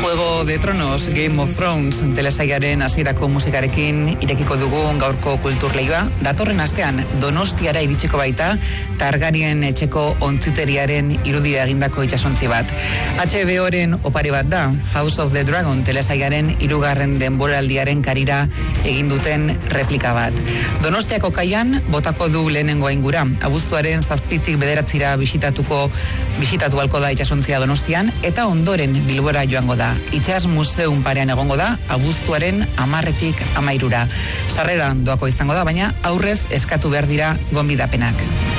Juego de Tronos, Game of Thrones, telesailaren hasierako musikarekin irekiko dugun gaurko kulturleioa. Datorren astean Donostiara iritsiko baita Targaryen etxeko ontziterriaren irudia egindako itsasontzi bat. HBO-ren opari bat da, House of the Dragon telesailaren 3. denboraldiaren karira egin duten replika bat. Donostiako kaian botako du lehenengo aingura. Abuztuaren 7tik 9 bisitatu halko da itsasontzia Donostian, eta ondoren Bilbora joango da. Itsas museum parean egongo da, abuztuaren 10tik 13. Sarrera doako izango da, baina aurrez eskatu behar dira gonbidapenak.